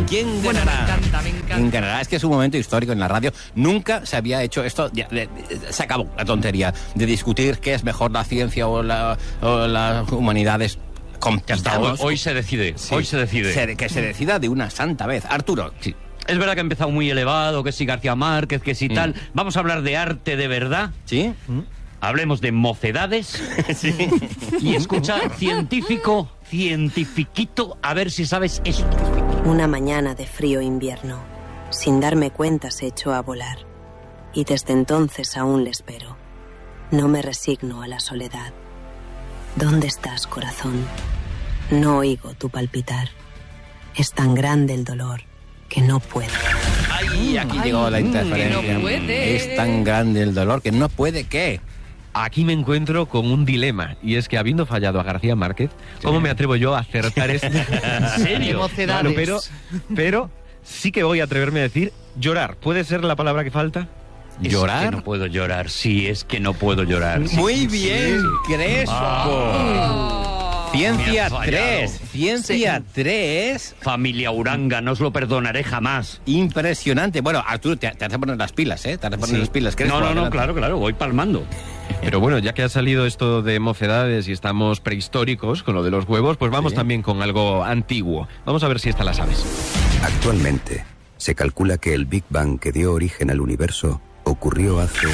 ¿Quién Bueno, ganará? me encanta. ¿Quién ganará? Es que es un momento histórico en la radio. Nunca se había hecho esto. Se acabó la tontería de discutir qué es mejor, la ciencia o las humanidades. Hoy se decide. Sí. Hoy se decide. Que se decida de una santa vez. Arturo. Sí. Es verdad que ha empezado muy elevado, que si García Márquez, que si tal. Vamos a hablar de arte de verdad. ¿Sí? Hablemos de mocedades. Sí. Y escucha, cientifiquito, a ver si sabes esto. Una mañana de frío invierno, sin darme cuenta se echó a volar. Y desde entonces aún le espero. No me resigno a la soledad. ¿Dónde estás, corazón? No oigo tu palpitar. Es tan grande el dolor que no puedo. Ay, aquí llegó la interferencia. Que no puede. Es tan grande el dolor que no puede, ¿qué? Aquí me encuentro con un dilema, y es que habiendo fallado a García Márquez, ¿cómo me atrevo yo a acertar esto? ¿En serio? Mocedades. Claro, pero sí que voy a atreverme a decir llorar. ¿Puede ser la palabra que falta? ¿Llorar? Es que no puedo llorar, sí, es que no puedo llorar. Sí. Muy bien, Crespo. Ciencia 3. Ciencia 3. Familia Uranga, no os lo perdonaré jamás. Impresionante. Bueno, Arturo, te hace poner las pilas, ¿eh? Te hace poner las pilas. Crespo, No, adelante. claro, voy palmando. Pero bueno, ya que ha salido esto de mocedades y estamos prehistóricos con lo de los huevos, pues vamos también con algo antiguo. Vamos a ver si esta la sabes. Actualmente, se calcula que el Big Bang que dio origen al universo ocurrió hace...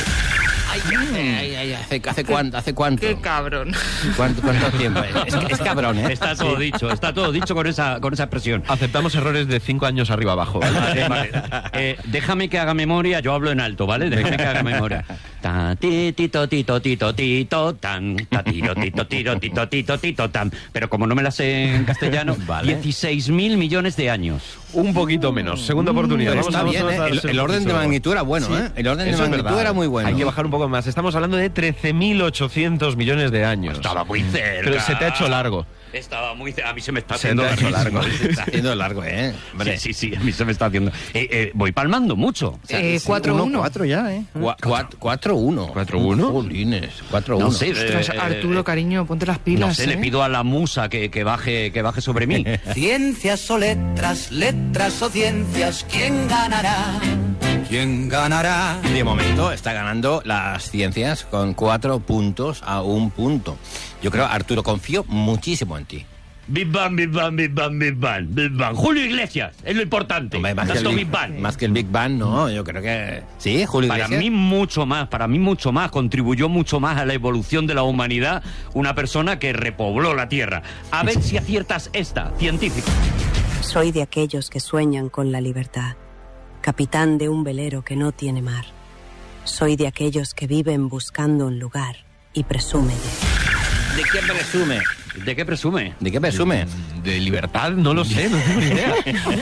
¿Hace cuánto? Qué cabrón. ¿Cuánto tiempo? Es cabrón, ¿eh? Está todo dicho con esa expresión. Aceptamos errores de 5 años arriba abajo, ¿vale? Vale. Déjame que haga memoria, yo hablo en alto, ¿vale? Déjame que haga memoria. Ta ti tito tito tito tito tan ta tiro tito tiro tito tito tito tan. Pero como no me la sé en castellano, Vale. 16.000 millones de años. Un poquito menos. Segunda oportunidad. Pero está Vamos bien, a ¿eh? El orden de magnitud era bueno, Sí, ¿eh? El orden de eso es magnitud verdad. era muy bueno. Hay que bajar un poco más. Estamos hablando de 13.800 millones de años. Estaba muy cerca. Pero se te ha hecho largo. Estaba muy cerca. A mí se me está Se haciendo te ha hecho largo. Se está haciendo largo, ¿eh? Hombre. Sí, a mí se me está haciendo. Voy palmando mucho. 4-1. 4 ya, ¿eh? 4-1. 4-1. Jolines, 4-1. No sé. Ostras, Arturo, cariño, ponte las pilas. No sé, le pido a la musa que baje sobre mí. Ciencias o letras, letras o ciencias, ¿quién ganará? ¿Quién ganará? De momento está ganando las ciencias con 4 puntos a 1 punto. Yo creo, Arturo, confío muchísimo en ti. Big Bang, Big Bang, Big Bang, Big Bang, Big Bang. Julio Iglesias, es lo importante. Hombre, más que el Big Bang, no, yo creo que... Sí, Julio Para Iglesias. mí mucho más, contribuyó mucho más a la evolución de la humanidad una persona que repobló la Tierra. A ver si aciertas esta, científica. Soy de aquellos que sueñan con la libertad, capitán de un velero que no tiene mar. Soy de aquellos que viven buscando un lugar y presume de... ¿De qué presume? ¿De qué presume? ¿De qué presume? De libertad, no lo sé, no tengo ni idea.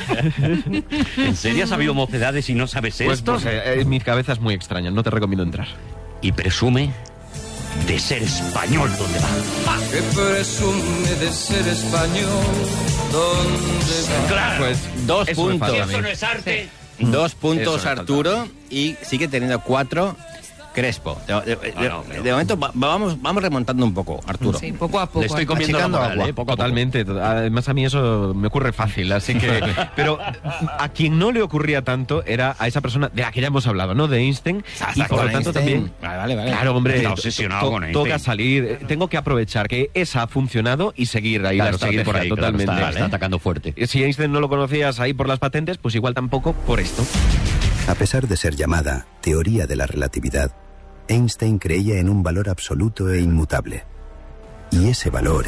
¿En serio has habido mocedades y no sabes esto? Mi cabeza es muy extraña, no te recomiendo entrar. Y presume de ser español, ¿dónde va? Que presume de ser español, ¿dónde va? Claro, Pues 2 eso me puntos. falta a mí. eso no es arte. 2 puntos Eso me falta. Arturo y sigue teniendo 4 Crespo. De momento vamos remontando un poco, Arturo. Sí, poco a poco. Le estoy comiendo la achicando moral, agua. poco a poco. Totalmente. Además, a mí eso me ocurre fácil, así que... Pero a quien no le ocurría tanto era a esa persona de la que ya hemos hablado, ¿no? De Einstein. Y por lo tanto también... Vale. Claro, hombre, Está obsesionado con Einstein. toca salir. Tengo que aprovechar que esa ha funcionado y seguir ahí Claro, la seguir por ahí, estrategia, claro, totalmente. está atacando fuerte. Si Einstein no lo conocías ahí por las patentes, pues igual tampoco por esto. A pesar de ser llamada teoría de la relatividad, Einstein creía en un valor absoluto e inmutable. Y ese valor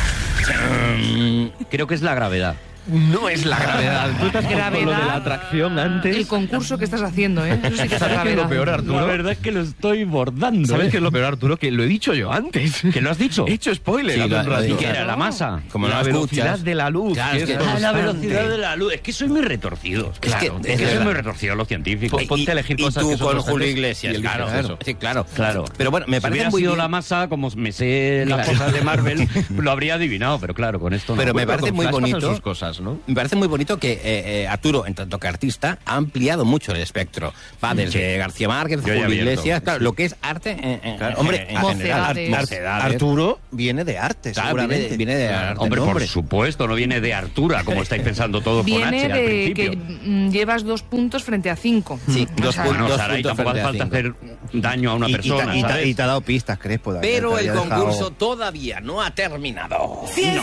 era... Creo que es la gravedad. No es la gravedad. Tú estás con Gravedad. lo de la atracción antes. El concurso que estás haciendo, ¿eh? Eso sí que es ¿Sabes qué es lo gravedad. peor, Arturo? La verdad es que lo estoy bordando. ¿Sabes qué es lo peor, Arturo? Que lo he dicho yo antes. ¿Que lo has dicho? He hecho spoiler. Sí, hace un lo rato. he ¿Y dicho. qué era? ¿La masa? Como la no velocidad escuchas. de la luz. Claro, que es que- es Ah, la constante. velocidad de la luz. Es que soy muy retorcido. Claro, es que soy verdad. muy retorcido los científicos. Ponte a elegir y cosas tú que son con constantes Julio y Iglesias, eliges claro. eso. Sí, claro. Claro. Pero bueno, me Si parece hubiera muy sido bien. la masa, como me sé las Claro. cosas de Marvel, lo habría adivinado, pero claro, con esto no. Pero me Bueno, parece con muy Flash pasan bonito. sus cosas. más, ¿no? Me parece muy bonito que Arturo, en tanto que artista, ha ampliado mucho el espectro. Va desde García Márquez, Yo ya Julio abierto. Iglesias, claro, lo que es arte Hombre, en Mocedades. general. Mocedades. Arturo viene de arte, Claro, seguramente. viene de arte. Hombre, por nombre. supuesto, no viene de Artura, como estáis pensando todos con Viene H al de principio. que llevas 2 puntos frente a 5. Sí, dos puntos. Bueno, dos Saray, puntos tampoco hace frente a falta cinco. hacer daño a una persona, ¿sabes? Y te ha dado pistas, Crespo. David, Pero te el había dejado- concurso todavía no ha terminado.